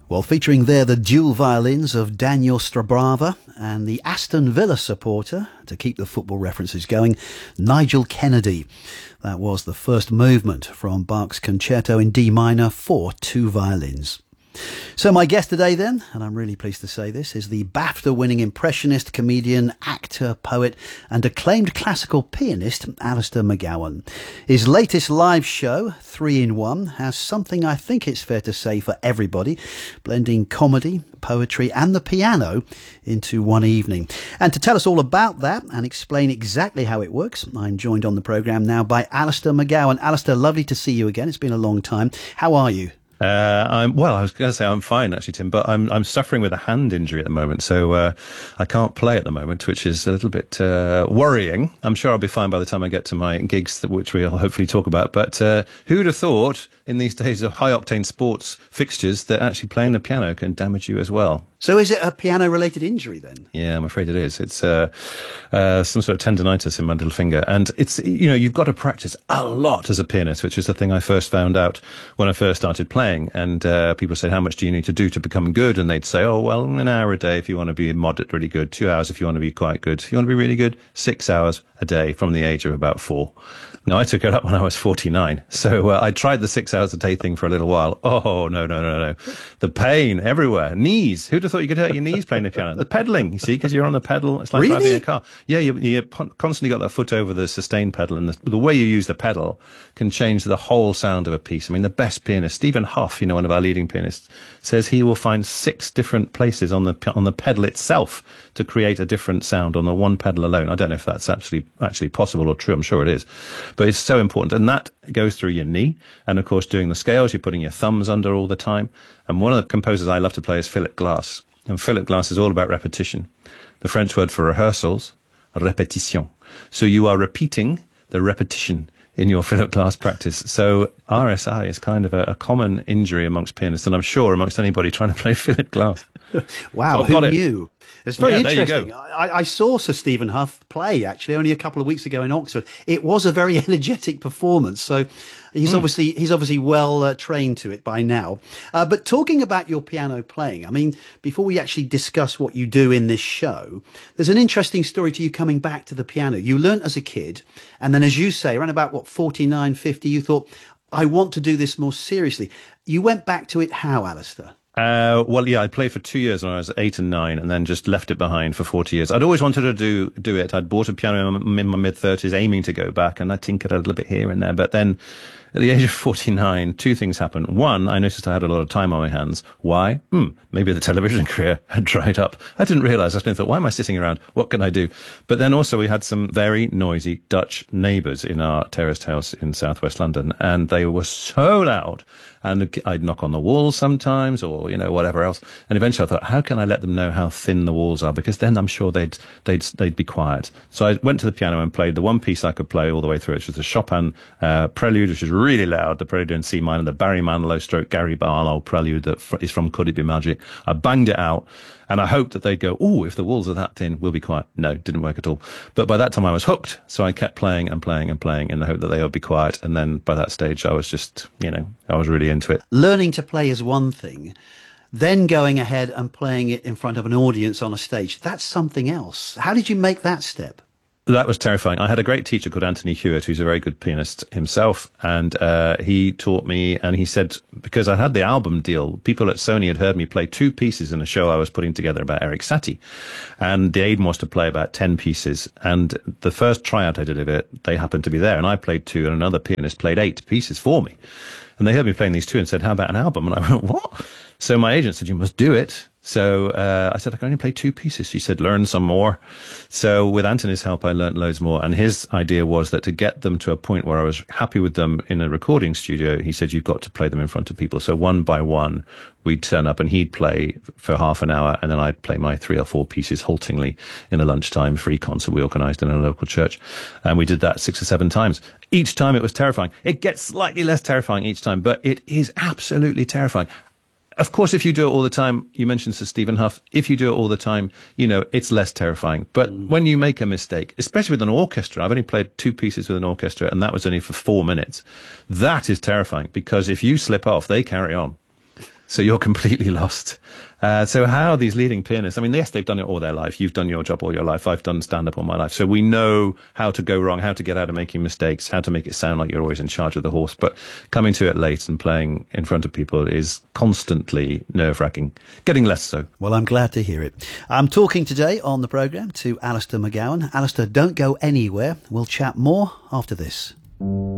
Well, featuring there the dual violins of Daniel Strabrava and the Aston Villa supporter, to keep the football references going, Nigel Kennedy. That was the first movement from Bach's Concerto in D minor for two violins. So my guest today then, and I'm really pleased to say this, is the BAFTA-winning impressionist, comedian, actor, poet and acclaimed classical pianist, Alistair McGowan. His latest live show, 3 in 1, has something I think it's fair to say for everybody, blending comedy, poetry and the piano into one evening. And to tell us all about that and explain exactly how it works, I'm joined on the programme now by Alistair McGowan. Alistair, lovely to see you again. It's been a long time. How are you? I was going to say I'm fine actually, Tim, but I'm suffering with a hand injury at the moment, so I can't play at the moment, which is a little bit worrying. I'm sure I'll be fine by the time I get to my gigs, which we'll hopefully talk about. But who'd have thought in these days of high-octane sports fixtures that actually playing the piano can damage you as well? So is it a piano-related injury then? Yeah, I'm afraid it is. It's some sort of tendonitis in my little finger. And it's, you've got to practice a lot as a pianist, which is the thing I first found out when I first started playing. And people say, how much do you need to do to become good? And they'd say, oh, well, an hour a day if you want to be moderate, really good. 2 hours if you want to be quite good. If you want to be really good, 6 hours a day from the age of about 4. Now, I took it up when I was 49. So I tried the 6 hours a day thing for a little while. Oh, no. The pain everywhere. Knees. Who'd have thought you could hurt your knees playing the piano? The pedaling, you see, because you're on the pedal. It's like driving a car. Yeah, you constantly got that foot over the sustain pedal. And the way you use the pedal can change the whole sound of a piece. I mean, the best pianist, Stephen Hough, one of our leading pianists, says he will find 6 different places on the pedal itself to create a different sound on the one pedal alone. I don't know if that's actually possible or true. I'm sure it is. But it's so important. And that goes through your knee. And of course, doing the scales, you're putting your thumbs under all the time. And one of the composers I love to play is Philip Glass. And Philip Glass is all about repetition. The French word for rehearsals, répétition. So you are repeating the repetition in your Philip Glass practice. So RSI is kind of a common injury amongst pianists, and I'm sure amongst anybody trying to play Philip Glass. Wow, who knew? It's very interesting. There you go. I saw Sir Stephen Hough play actually only a couple of weeks ago in Oxford. It was a very energetic performance. So he's obviously well trained to it by now. But talking about your piano playing, I mean, before we actually discuss what you do in this show, there's an interesting story to you coming back to the piano. You learnt as a kid, and then, as you say, around about 49, 50, you thought, I want to do this more seriously. You went back to it how, Alistair? I played for 2 years when I was 8 and 9 and then just left it behind for 40 years. I'd always wanted to do it. I'd bought a piano in my mid-30s aiming to go back, and I tinkered a little bit here and there. But then at the age of 49, 2 things happened. One, I noticed I had a lot of time on my hands. Why? Maybe the television career had dried up. I didn't realize. I thought, why am I sitting around? What can I do? But then also we had some very noisy Dutch neighbours in our terraced house in southwest London, and they were so loud. And I'd knock on the walls sometimes, or whatever else. And eventually I thought, how can I let them know how thin the walls are? Because then I'm sure they'd be quiet. So I went to the piano and played the one piece I could play all the way through, which was the Chopin Prelude, which is really loud, the Prelude in C minor, the Barry Manilow stroke Gary Barlow Prelude that is from Could It Be Magic. I banged it out. And I hoped that they'd go, if the walls are that thin, we'll be quiet. No, it didn't work at all. But by that time I was hooked. So I kept playing and playing and playing in the hope that they would be quiet. And then by that stage, I was just, I was really into it. Learning to play is one thing. Then going ahead and playing it in front of an audience on a stage, that's something else. How did you make that step? That was terrifying. I had a great teacher called Anthony Hewitt, who's a very good pianist himself. And he taught me, and he said, because I had the album deal, people at Sony had heard me play 2 pieces in a show I was putting together about Erik Satie. And the aim was to play about 10 pieces. And the first tryout I did of it, they happened to be there. And I played 2, and another pianist played 8 pieces for me. And they heard me playing these 2 and said, how about an album? And I went, what? So my agent said, you must do it. So I said, I can only play 2 pieces. She said, learn some more. So with Anthony's help, I learned loads more. And his idea was that to get them to a point where I was happy with them in a recording studio, he said, you've got to play them in front of people. So one by one, we'd turn up and he'd play for half an hour, and then I'd play my 3 or 4 pieces haltingly in a lunchtime free concert we organised in a local church. And we did that 6 or 7 times. Each time it was terrifying. It gets slightly less terrifying each time, but it is absolutely terrifying. Of course, if you do it all the time, you mentioned Sir Stephen Hough, if you do it all the time, it's less terrifying. But when you make a mistake, especially with an orchestra, I've only played 2 pieces with an orchestra, and that was only for 4 minutes. That is terrifying, because if you slip off, they carry on. So you're completely lost. So how are these leading pianists? I mean, yes, they've done it all their life. You've done your job all your life. I've done stand-up all my life. So we know how to go wrong, how to get out of making mistakes, how to make it sound like you're always in charge of the horse. But coming to it late and playing in front of people is constantly nerve-wracking, getting less so. Well, I'm glad to hear it. I'm talking today on the programme to Alistair McGowan. Alistair, don't go anywhere. We'll chat more after this.